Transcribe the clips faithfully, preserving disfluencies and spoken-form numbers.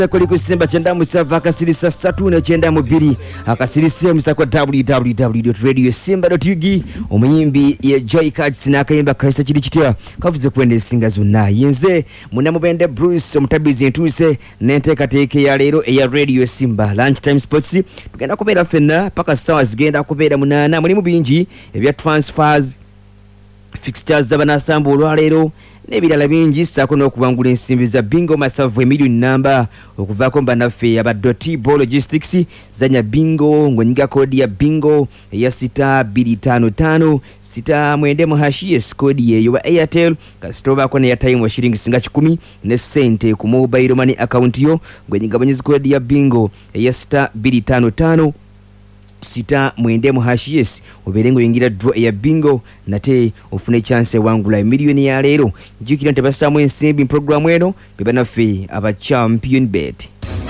kuli kusimba chenda musava akasirisa satu ne chenda mubiri akasirisa musako w w w dot radio simba dot u g omuyimbi ye Joy Cards nakayimba kaisa kiri kitya kavuze kwende singa zonna yenze munamubende Bruce omutabizi entuse nenteka teke ya lero ya radio Simba lunch time sports tugenda kubera fenna paka sawa zigenda kubera munana muri mubinji ebya transfers fixtures z'abanasambu olwaleero n'ebirala bingi ssaako n'okubangula ensimbi za bingo masavu emiliyoni namba okuvaako mbanaffe aba doti ball logistics zanya bingo ng'onyiga kodi ya bingo eya sita bbiri ttaano ttaano sita mwenda mu hashi yes kodi yeeyo wa Airtel kasita obaako ne airtime wa shilingi singa kikumi ne ssente ku mobile money account yo ng'onyiga banyezi kodi ya bingo eya sita bbiri ttaano ttaano sita mwende mu hashi yes oberengo yingira draw ya bingo nate ofune chance wangula emiliyoni ya lero jukira ntebasamu ensimbi program eno bebanaffe aba champion bet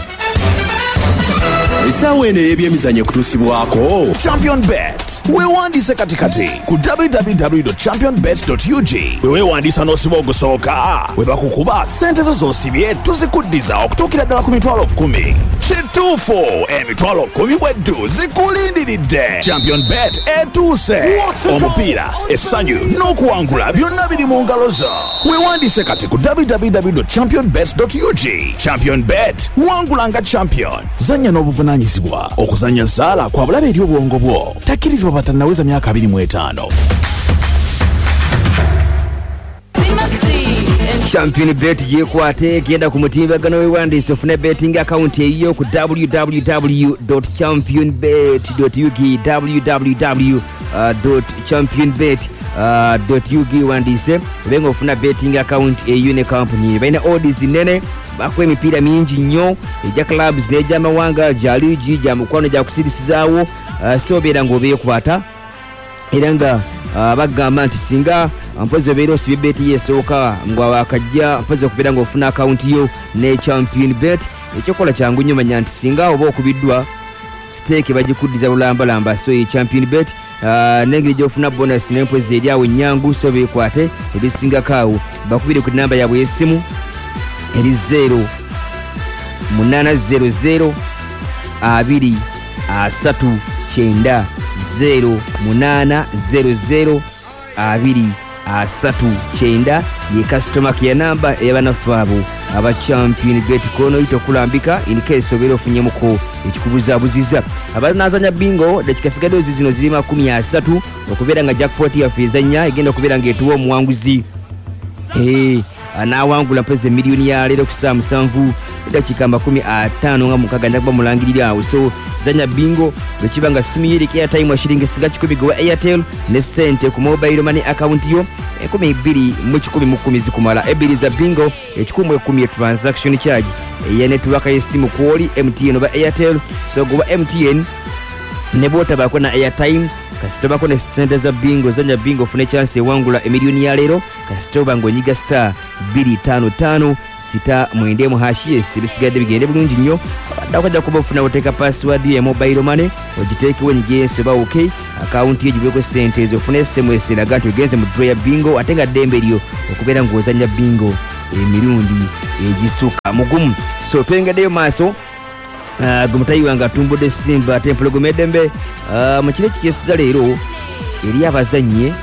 Isawe ne ebyemizanyo kutusibwako Champion Bet wewandise katikati ku w w w dot champion bet dot u g wewandisa n'osiba ogusooka webakukuba sente zo z'osibye tuzikuddiza okutuukira ddala ku mitwalo kkumi kituufu emitwalo kkumi bweddu zikulindiridde Champion Bet etuuse omupiira essanyu n'okuwangula byonna biri mu ngalo zo wewandise kati ku w w w dot champion bet dot u g Champion Bet wangula nga champion zanya n'obuvuna nyizibwa okuzanya zaala kwa bulabe eri obwongo bwo takkirizibwa batannaweza myaka abiri mu etaano. Champion Bet yekwate genda ku mutimbagano wewandise ofune betting account eyo ku w w w dot champion bet dot u g w w w dot champion bet dot u g wandise bengo ofuna betting account eyo ne company baina odds nene bakwe emipira mingi nnyo eja clubs neja mawanga jaliji ja mukwano ja kusirisizawo uh, so bera ngo bekwata eranga uh, bagamba nti singa mpozo bero sibeti yesoka ngwa wakajja mpozo kubera ngo ofuna account yo ne Champion Bet ekyokola kyangu nnyo manya nti singa oba okubiddwa stake bagikuddiza bulamba lamba so e Champion Bet uh, nengiri je ofuna bonus ne mpozo eri awo nyangu so bekwate ebisinga kawo bakubire ku namba yabwe yesimu eri zero munana zero zero abiri asatu chenda zero munana zero zero abiri asatu chenda ye customer care number eyabanafaabo aba Champion Bet kono itokulambika in case obero funyemuko ekikubuza buziza abanazanya bingo dakikasigadde zino ziri makumi asatu okubera nga jackpot ya fezanya egenda kubera ngetuwa muwanguzi eh anawangula mpeze miliyoni ya lero kusa musanvu dakika makumi atano nga mukaga ndaba mulangirira awo so zanya bingo bekibanga simiyiri kia time wa shilingi singa kikumi gwa Airtel ne sente ku mobile money account yo ekumi bbiri mu kikumi mu kumi zikumala ebiri za bingo ekikumu ekumi transaction charge ya network yesimu kwoli M T N ba Airtel so gwa M T N ne bota bakona airtime kasitoba kone sente za bingo zanya bingo fune chance wangula emiliyoni ya lero kasitoba ngonyiga star bbiri ttaano ttaano sita mwende mu hashi sibisigadde bigende bulungi nnyo abadde kuba ofuna oteka password ya mobile money ogiteeke wenyige seba okay account ye jibeko sente zo fune S M S laga tugenze mu draw ya bingo atenga dembe lyo okubera ngozanya bingo emirundi egisuka mugumu so twengedeyo maaso Uh, gumutayi wanga tumbo de Simba temple gumedembe uh, mukire kikesiza lero eri abazanye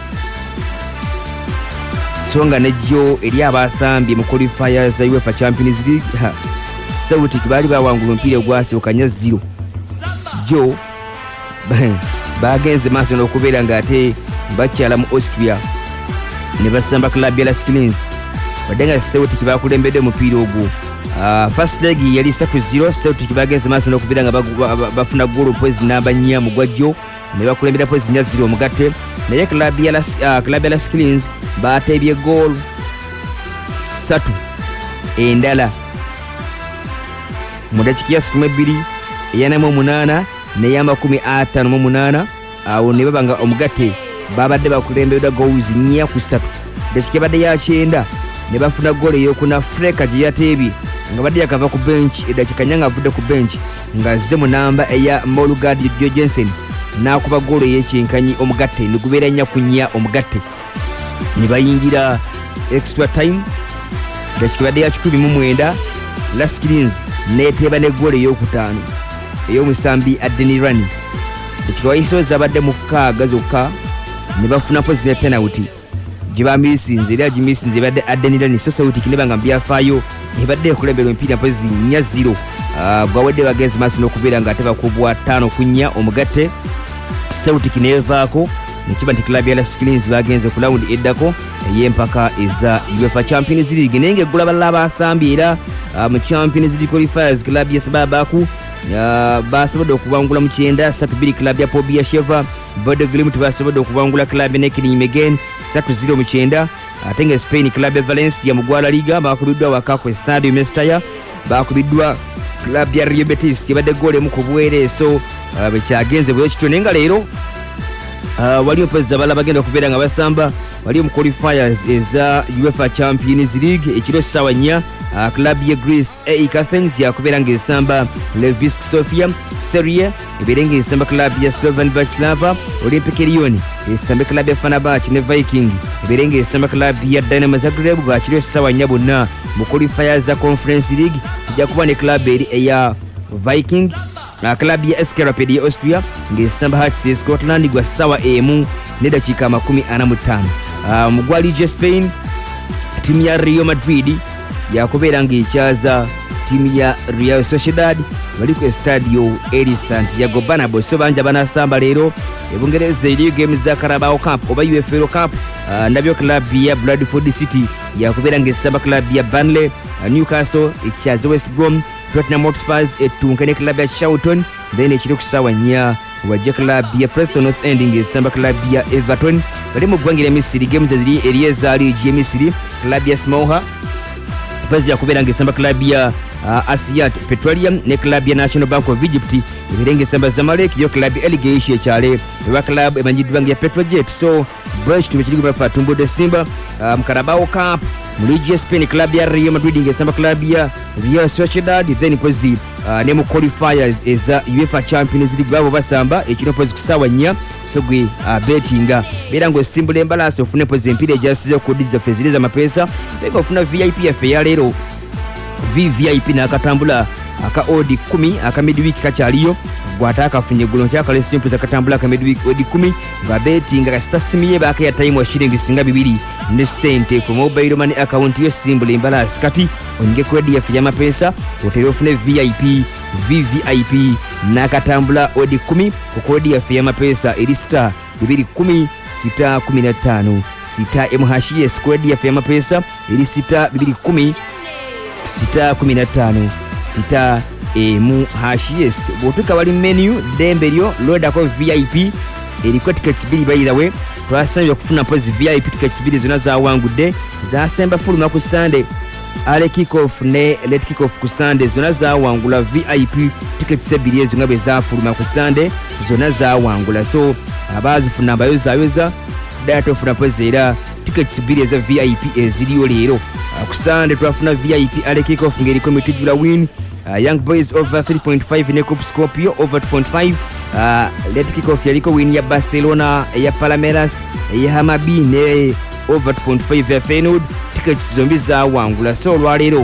songa nejo eri abasambi mu qualifiers za UEFA Champions League ha. Celtic bali bawangula mpira gwase okanya zero jo bagenze maso nokubera ngate bakyala mu Austria ne basamba club ya Las Kilins badenga Celtic bakulembede mpira ogwo Uh, first leg yali saku zero Celtic bagenze maso nokubira nga bafuna goal points namba nnya mu gwajjo ne bakulembera points nnya zero mugatte naye club ya Las uh, club ya Las Kilins batebye goal satu endala mudakikia situme bbiri eyana mu munana ne yama kumi atano mu munana awo ne babanga omugatte babadde bakulemberwa goals nnya ku satu dakikia badde ya kyenda ne bafuna goal eyokuna Freka gye yateebye nga badde yakava ku bench edakika nyanga avudde ku bench nga zze mu namba eya Molugard Jojensen n'akuba goal ey'ekyenkanyi omugatte ne gubeera nnya ku nnya omugatte ne bayingira extra time dakika badde ya kikumi mu mwenda Laskins neteba ne gole ey'okutaano ey'omusambi Adeniran ekitwa isoza abadde mukaaga zokka ne bafuna pozi ne penalty gibamisinze era gimisinze badde Adeniran so Celtic ne banga byafaayo ebadde ekulembera omupiira pozi nnya zero bwawedde bagenzi maaso n'okubeera nga ate bakubwa ttaano ku nnya omugatte Celtic neevaako nekiba nti club ya Laskins bagenze ku lawundi eddako ey'empaka eza UEFA Champions League naye ng'eggula balala baasambye era mu Champions League qualifiers club ya Sababaku basobodde okubangula mu kyenda ssatu bbiri club ya Pobia Sheva Bodo Glimt basobodde okubangula club ya Nekini Megan ssatu zero mu kyenda ate nga Spain club ya Valencia mu Gwala Liga bakubiddwa wakakwe Stadio Mestalla bakubiddwa club ya Real Betis yabadde goole mu ku bwereeso bekyagenze bwe kityo naye nga leero waliyo pozi abala bagenda okubeera nga basamba waliyo mu qualifiers eza UEFA Champions League ekiro ssaawa nnya club ya Greece A E K Athens yakubeera ng'esamba Levski Sofia Serie ebeere ng'esamba club ya Slovan Bratislava Olympic Lyon esambe club ya Fenerbahce ne Viking ebeere ng'esamba club ya Dinamo Zagreb bwakiro ssaawa nnya bonna mu qualifiers za Conference League ejja kuba ne club eri eya Viking na club ya S K Rapid ya Austria ng'esamba Hearts ya Scotland gwa ssaawa emu n'eddakiika amakumi ana mu ttaano mu gwa Liga Spain timu ya Real Madrid yakubeera ng'ekyaza timu ya Real Sociedad bali ku Estadio El Santiago Bernabeu so banja banasamba leero ebungereza eri games za Carabao Cup oba U F L Cup nabyo club ya Bradford City yakubeera ng'esamba club ya Burnley Newcastle ekyaza West Brom Tottenham Hotspur etunka ne club ya Charlton then ekiro ku ssaawa nnya wajja club ya Preston North End ng'esamba club ya Everton bali mu ggwanga lya Misiri games ziri eri ezaali egi Misiri club ya Smoha Pezi yakubeera ng'esamba club ya uh, Asiyat Petroleum ne club ya National Bank of Egypt ebeere ng'esamba Zamalek yo club ya Eligation ekyale ewa club emanyiddwa nga ya Petrojet so bwekityo bwe kiri bafa tumbudde Simba uh, mu Carabao Cup mu Liga Spain club ya Real Madrid ng'esamba club ya Real Sociedad then pozi uh, ne mu qualifiers eza UEFA Champions League babo basamba ekino pozi ku ssaawa nnya so gwe uh, betinga beera ng'osimbula embalasi ofune pozi empiira egyasize ku kodi zaffe ziri z'amapeesa bega ofuna V I P yaffe eya leero V V I P n'akatambula aka odi kumi aka midweek kakyaliyo gwata akafunye guno nkyakale simple zakatambula aka midweek odi kumi nga betinga kasita simiye baaka ya time wa shilingi singa bibiri ne sente ku mobile money account yo simbula embalasi kati onge kwedi yaffe y'amapeesa otere ofune V I P V V I P n'akatambula odi kumi ku kodi yaffe y'amapeesa eri star bibiri kumi sita kumi na ttaano sita M H S kodi yaffe y'amapeesa eri sita bibiri kumi sita kumi na ttaano sita emu hashies bwotuka wali menu dembe lyo lodako V I P eriko tickets bili bayirawe twasabye okufuna pozi V I P tickets bili zona zawangudde zasemba fuluma ku Sunday ale kick off ne let kick off ku Sunday zona zawangula V I P tickets ebili ezo ngabe zafuluma ku Sunday zona zawangula so abazifuna bayoza yoza data ofuna pozi era tickets bili za V I P eziliyo leero ku Sunday twafuna V I P ale kick off ngeri committee jula win Uh, Young Boys over three point five ne Cup Scorpio over two point five uh, let kick off yaliko win ya Barcelona ya Palmeiras ya Hamabi ne over two point five ya Feyenoord tickets zombi za wangula so lwalero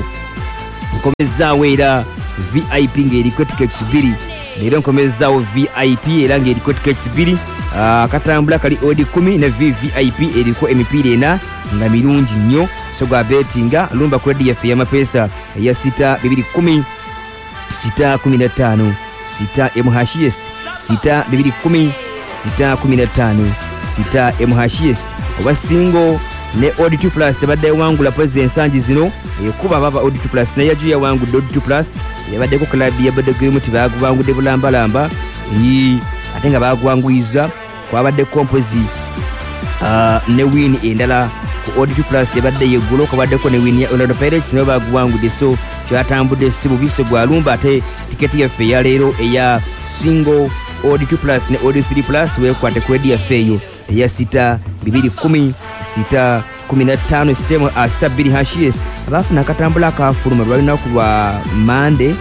nkomeza wera V I P ngeriko tickets bili lero nkomeza V I P era ngeriko tickets bili uh, katambula kali odi kumi na V V I P eriko emipira ena nga mirungi nnyo so gwa bettinga lumba kwedi ya fiya mapesa ya sita bibiri kumi sita kumi na ttaano sita M H S sita bibiri kumi sita kumi na ttaano sita M H S oba single ne Odd two Plus badde wangula pozi ensangi zino ekuba baba Odd two Plus naye yajuya wangu Odd two Plus yabadde ko club ya Bodo Glimt bagwangudde bulamba lamba yi atenga bagwanguiza kwabadde kompozi uh, ne win endala ku Odd two Plus yabadde yegulo kwabadde ko ne win ya Orlando Pirates ne bagwangudde so kyatambudde sibu biso gwalumba ate tiketi ya fe ya lero eya single Odd two Plus ne Odd three Plus wekwate kwedi ya feyo ya sita bibiri kumi sita kumi na ttaano sistema uh, sita bibiri hashes abafuna katambula kafuluma balina kuba Monday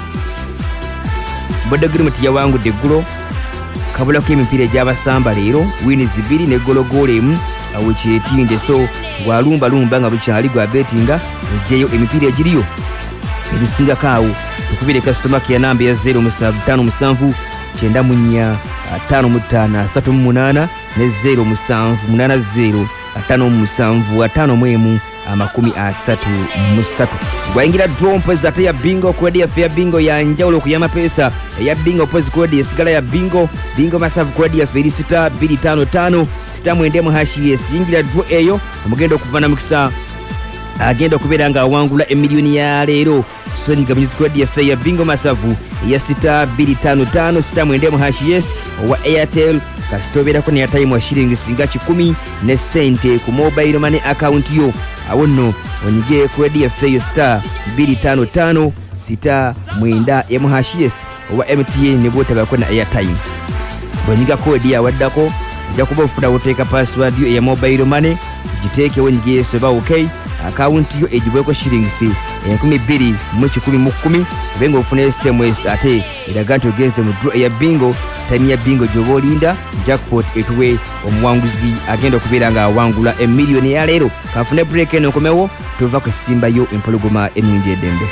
Bodo Glimt yawangudde gulo kabula ko emipiira gy'abasamba leero wini zibiri ne golo gole emu awekitinde so gwalumba lumba nga bukyali gwa bettinga ejeyo emipiira egiriyo ebisingako awo tukubire customer care namba ya zero musanvu ttaano musanvu kyenda mu nnya ttaano mu ttaano asatu mu munaana ne zero musanvu munaana zero ttaano mu musanvu ttaano mu emu amakumi asatu mu ssatu. Gwayingira draw mpozzi ate ya bingo kodi yaffe ya bingo ya njawulo okuyama pesa eya bingo mpozzi kodi esigala ya bingo bingo masavu kodi yaffe eri sita bbiri ttaano ttaano sita mwenda mu hashi yes. Yingira draw eyo omugenda okuva na mukisa agenda okubeera nga awangula emiliyoni ya leero. So ni gabunyuzi kodi yaffe ya bingo masavu eya sita bbiri ttaano ttaano sita mwenda mu hashi yes owa Airtel kasita obeerako ne airtime wa shilingi singa kikumi ne sente ku mobile money account yo. Awo nno onyige kodi yaffe eyo star bbiri ttaano ttaano sita mwenda emu hashi yes owa M T N ne bw'otabako na airtime. Bw'onyiga kodi yawaddako ojja kuba ofuna oteeka password yo eya mobile money giteekewo onyige yes oba okay akawunti yo egibweko shiringisi enkumi bbiri mu kikumi mu kkumi obenga ofuna S M S ate eraga nti ogenze mu draw eya bingo. Time ya bingo gy'oba olinda jackpot etuwe omuwanguzi agenda okubeera nga awangula emiliyoni ya leero. Kanfune break eno nkomewo tuva ku essimba yo empologoma ennungi eddembe.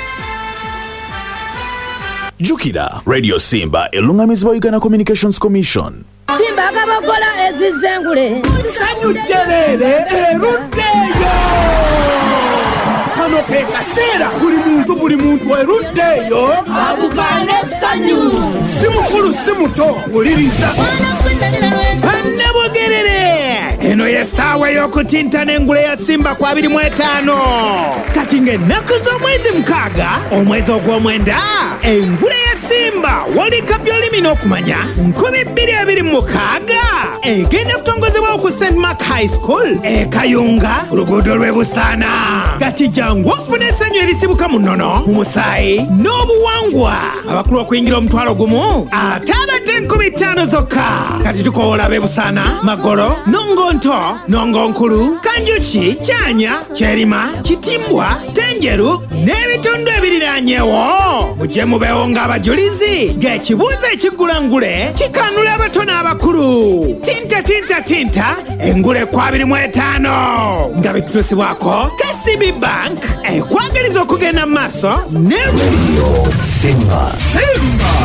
Jukira Radio Simba elungamizibwa Uganda Communications Commission. Simba akabagola ezizengule sanyu jerere eruddeyo kano ke kaseera buli muntu buli muntu eruddeyo abugane sanyu si mukulu si muto wuliriza bannabugerere eno yesaawa y'okutintana engule ya Simba kwa abiri mu etaano kati ng'ennaku z'omwezi mukaaga omwezi ogw'omwenda engule ya Simba walika by'olimi n'okumanya nkumi bbiri abiri mu mukaaga egenda kutongozebwa ku Saint Mark High School e Kayunga oluguudo lw'e Busaana. Kati jangu ofune essanyu erisibuka mu nnono mu musaayi n'obuwangwa abakulu okuyingira omutwalo gumu ate abadde enkumi ttaano zokka. Kati tukoola ab'e Busaana Magolo Nongonto Nongonkulu Kanjuki Kyanya Kyerima Kitimbwa Tenjeru n'ebitundu ebiriraanyeewo mujje mubeewo ng'abajulizi ng'ekibuuzo ekiggula ngule kikanula abato n'abakulu. Tinta tinta tinta engule kwa abiri mu etaano nga bitutusibwako K C B Bank ekwagaliza okugenda mu maaso ne Radio Simba. Simba.